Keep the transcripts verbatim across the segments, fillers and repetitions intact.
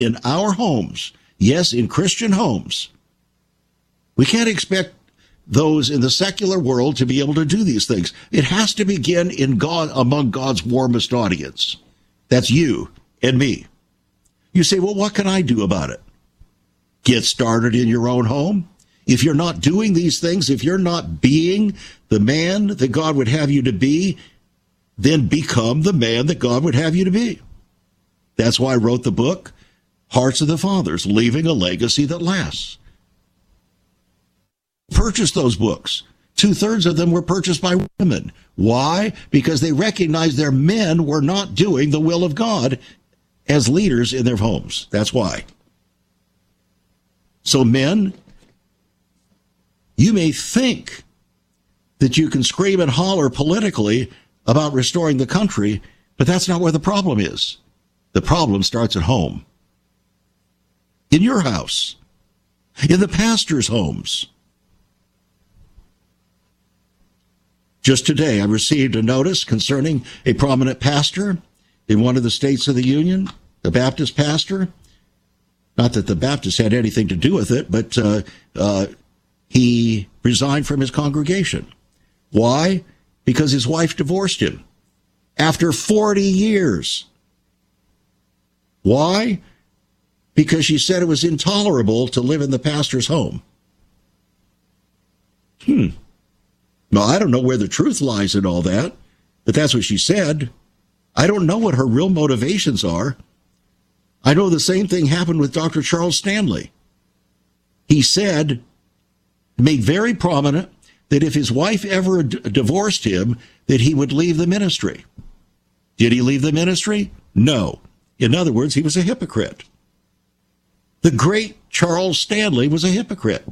in our homes, yes, in Christian homes. We can't expect those in the secular world to be able to do these things. It has to begin in God, among God's warmest audience. That's you and me. You say, well, what can I do about it? Get started in your own home. If you're not doing these things, if you're not being the man that God would have you to be, then become the man that God would have you to be. That's why I wrote the book, Hearts of the Fathers, Leaving a Legacy That Lasts. Purchase those books. Two-thirds of them were purchased by women. Why? Because they recognized their men were not doing the will of God as leaders in their homes. That's why. So men, you may think that you can scream and holler politically about restoring the country, but that's not where the problem is. The problem starts at home. In your house. In the pastor's homes. Just today, I received a notice concerning a prominent pastor in one of the states of the Union, the Baptist pastor. Not that the Baptists had anything to do with it, but uh, uh, he resigned from his congregation. Why? Because his wife divorced him after forty years. Why? Because she said it was intolerable to live in the pastor's home. Hmm. Now, I don't know where the truth lies in all that, but that's what she said. I don't know what her real motivations are. I know the same thing happened with Doctor Charles Stanley. He said, made very prominent, that if his wife ever d- divorced him, that he would leave the ministry. Did he leave the ministry? No. In other words, he was a hypocrite. The great Charles Stanley was a hypocrite.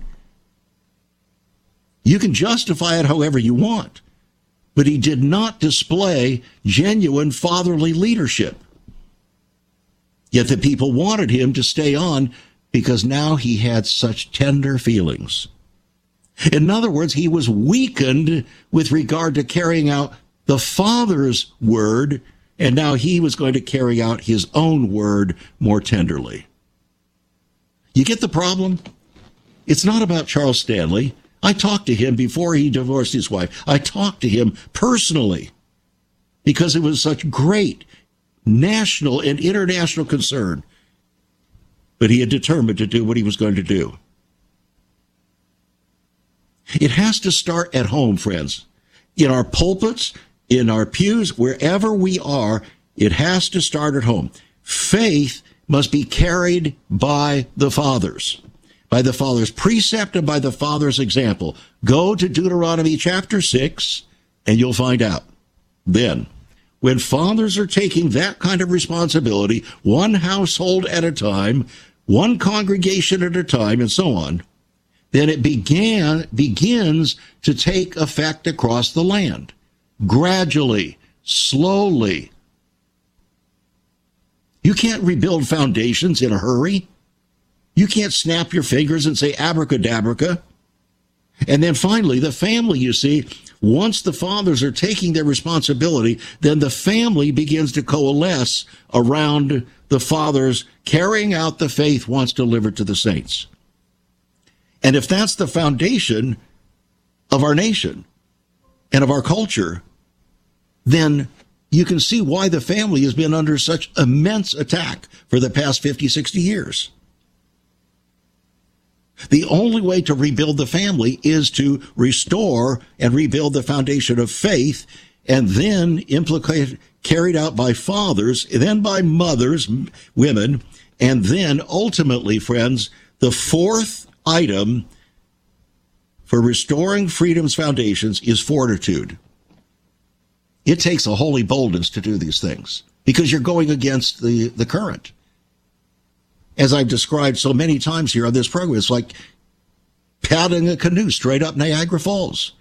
You can justify it however you want, but he did not display genuine fatherly leadership. Yet the people wanted him to stay on because now he had such tender feelings. In other words, he was weakened with regard to carrying out the Father's word, and now he was going to carry out his own word more tenderly. You get the problem? It's not about Charles Stanley. I talked to him before he divorced his wife. I talked to him personally because it was such great national and international concern. But he had determined to do what he was going to do. It has to start at home, friends. In our pulpits, in our pews, wherever we are, it has to start at home. Faith must be carried by the fathers. By the Father's precept and by the Father's example. Go to Deuteronomy chapter six, and you'll find out. Then, when fathers are taking that kind of responsibility, one household at a time, one congregation at a time, and so on, then it began begins to take effect across the land. Gradually, slowly. You can't rebuild foundations in a hurry. You can't snap your fingers and say abracadabra. And then finally, the family, you see, once the fathers are taking their responsibility, then the family begins to coalesce around the fathers carrying out the faith once delivered to the saints. And if that's the foundation of our nation and of our culture, then you can see why the family has been under such immense attack for the past fifty, sixty years. The only way to rebuild the family is to restore and rebuild the foundation of faith, and then implicate, carried out by fathers, then by mothers, women, and then ultimately, friends, the fourth item for restoring freedom's foundations is fortitude. It takes a holy boldness to do these things because you're going against the, the current. As I've described so many times here on this program, it's like paddling a canoe straight up Niagara Falls.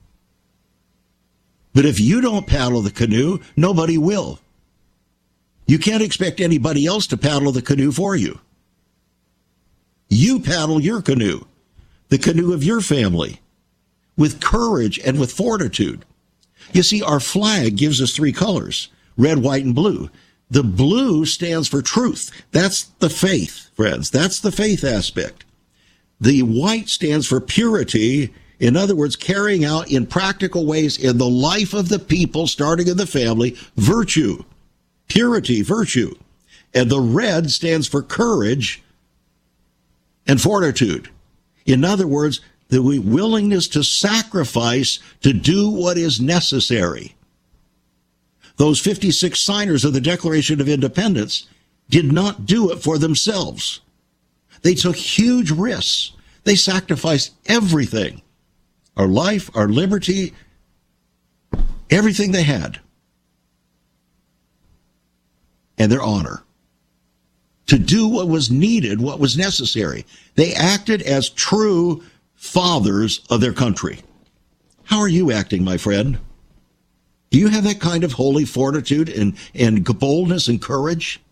But if you don't paddle the canoe, nobody will. You can't expect anybody else to paddle the canoe for you. You paddle your canoe, the canoe of your family, with courage and with fortitude. You see, our flag gives us three colors, red, white, and blue. The blue stands for truth. That's the faith, friends. That's the faith aspect. The white stands for purity. In other words, carrying out in practical ways in the life of the people, starting in the family, virtue, purity, virtue. And the red stands for courage and fortitude. In other words, the willingness to sacrifice to do what is necessary. Those fifty-six signers of the Declaration of Independence did not do it for themselves. They took huge risks. They sacrificed everything. Our life, our liberty, everything they had. And their honor. To do what was needed, what was necessary. They acted as true fathers of their country. How are you acting, my friend? Do you have that kind of holy fortitude and, and boldness and courage?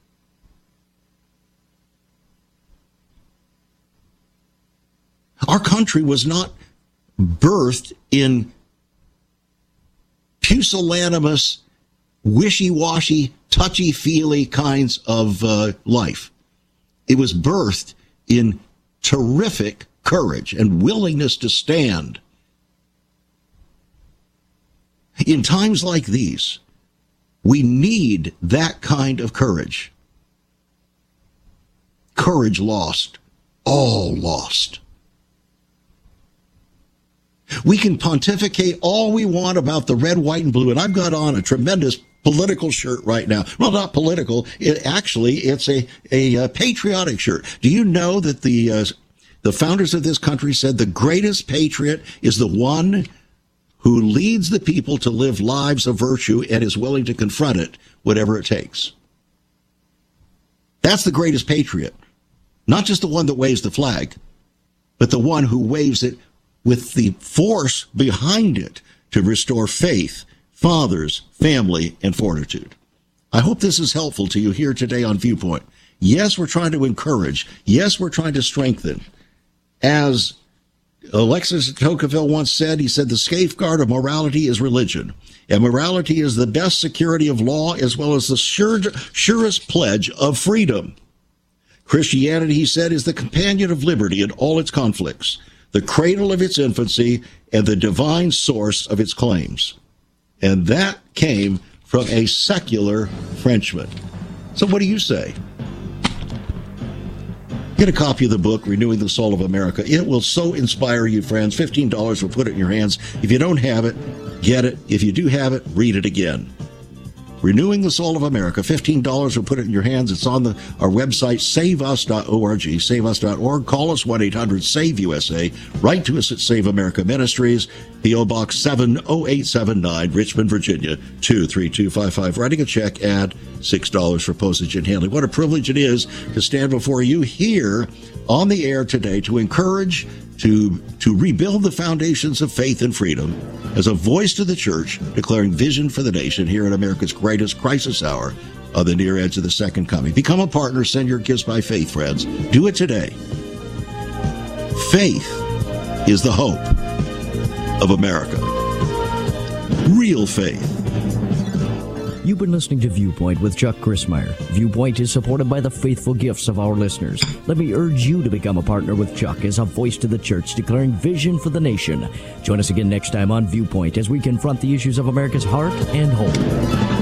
Our country was not birthed in pusillanimous, wishy-washy, touchy-feely kinds of uh, life. It was birthed in terrific courage and willingness to stand. In times like these, we need that kind of courage. Courage lost, all lost. We can pontificate all we want about the red, white, and blue, and I've got on a tremendous political shirt right now. Well, not political. It actually, it's a, a, a patriotic shirt. Do you know that the uh, the founders of this country said the greatest patriot is the one who leads the people to live lives of virtue and is willing to confront it, whatever it takes? That's the greatest patriot. Not just the one that waves the flag, but the one who waves it with the force behind it to restore faith, fathers, family, and fortitude. I hope this is helpful to you here today on Viewpoint. Yes, we're trying to encourage. Yes, we're trying to strengthen. As Alexis de Tocqueville once said, he said, the safeguard of morality is religion, and morality is the best security of law as well as the sure, surest pledge of freedom. Christianity, he said, is the companion of liberty in all its conflicts, the cradle of its infancy, and the divine source of its claims. And that came from a secular Frenchman. So what do you say? Get a copy of the book, Renewing the Soul of America. It will so inspire you, friends. fifteen dollars will put it in your hands. If you don't have it, get it. If you do have it, read it again. Renewing the Soul of America, fifteen dollars will put it in your hands. It's on the, our website, save us dot org, save us dot org. Call us, one eight hundred save U S A. Write to us at Save America Ministries, P O Box seven oh eight seven nine, Richmond, Virginia, two three two five five. Writing a check, add six dollars for postage and handling. What a privilege it is to stand before you here on the air today to encourage, to, to rebuild the foundations of faith and freedom as a voice to the church, declaring vision for the nation here in America's greatest crisis hour on the near edge of the second coming. Become a partner. Send your gifts by faith, friends. Do it today. Faith is the hope of America. Real faith. You've been listening to Viewpoint with Chuck Crismier. Viewpoint is supported by the faithful gifts of our listeners. Let me urge you to become a partner with Chuck as a voice to the church, declaring vision for the nation. Join us again next time on Viewpoint as we confront the issues of America's heart and home.